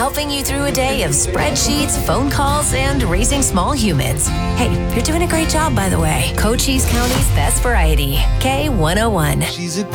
helping you through a day of spreadsheets, phone calls, and raising small humans. Hey, you're doing a great job, by the way. Cochise County's best variety, K101. She's a